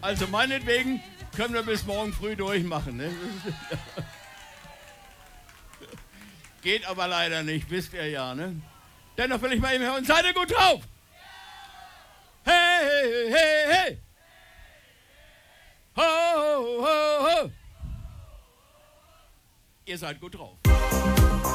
Also meinetwegen können wir bis morgen früh durchmachen. Ne? Geht aber leider nicht, wisst ihr ja. Ne? Dennoch will ich mal eben hören, seid ihr gut drauf? Hey, hey, hey, hey! Ho, ho, ho! Ihr seid gut drauf.